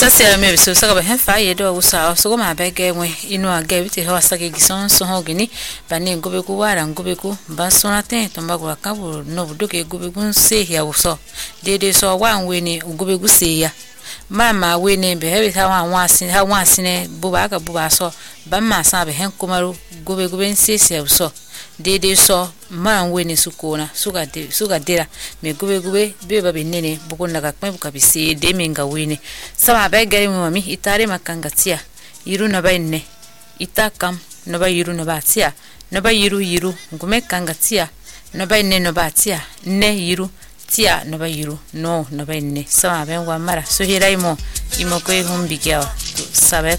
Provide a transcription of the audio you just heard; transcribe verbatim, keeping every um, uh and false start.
Sasa me biso saka ba hefa yedo usa so ma bege we inu aga biti ho asake gison so ho gini bani ngobe ku wara ngobe ku ba so na ten to ba ku akabu no budoke ngobe ku se ya uso dede so wan we ni ngobe ku se ya mama we ni be he ha wan wan sin ha wan sin bu ba ka bu ba so ba ma sa be hen kumaru ngobe ku ben se se uso dede so man we ni sukona suga de suga dera me gube gube be ba binene bukunda ka kwe buka bisi de menga we ni sama ba gari mu mami itare makangatia yiru na ba inne itakam no ba yiru na ba tia no ba yiru yiru ngume kangatia no ba inne no ba tia ne yiru tia no ba yiru no no ba inne sama ba ngwa mara so hira imo imo ko humbi gyawa sabe